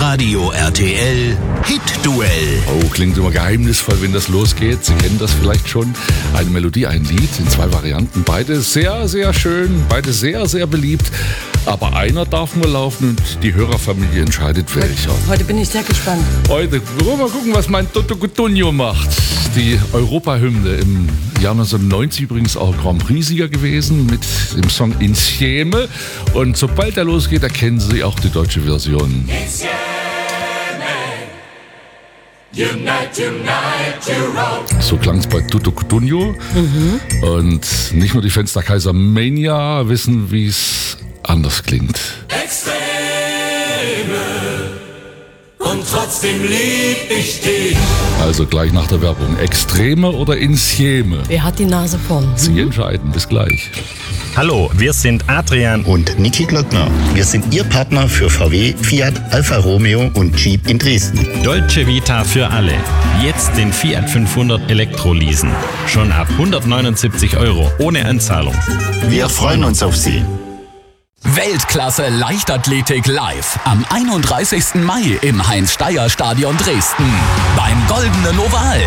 Live-Radio RTL Hit-Duell. Oh, klingt immer geheimnisvoll, wenn das losgeht. Sie kennen das vielleicht schon. Eine Melodie, ein Lied in 2 Varianten. Beide sehr, sehr schön, beide sehr, sehr beliebt. Aber einer darf nur laufen und die Hörerfamilie entscheidet welcher. Heute bin ich sehr gespannt. Heute wollen wir mal gucken, was mein Toto Cutugno macht. Die Europahymne im Jahr 1990 übrigens auch Grand Prix-Sieger gewesen mit dem Song Insieme. Und sobald er losgeht, erkennen Sie auch die deutsche Version. So klang es bei Toto Cutugno. Und nicht nur die Fensterkaiser Mania wissen, wie es anders klingt. Extreme und trotzdem lieb ich dich. Also gleich nach der Werbung. Extreme oder Insieme? Wer hat die Nase vorn? Sie entscheiden. Bis gleich. Hallo, wir sind Adrian und Niki Glöckner. Wir sind Ihr Partner für VW, Fiat, Alfa Romeo und Jeep in Dresden. Dolce Vita für alle. Jetzt den Fiat 500 Elektro leasen. Schon ab 179 € ohne Anzahlung. Wir freuen uns auf Sie. Weltklasse Leichtathletik live am 31. Mai im Heinz-Steyer-Stadion Dresden. Beim Goldenen Oval.